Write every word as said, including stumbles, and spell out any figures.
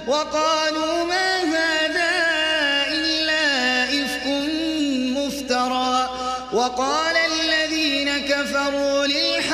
وقالوا ما هذا إلا إفك مفترى. وقال الذين كفروا للحق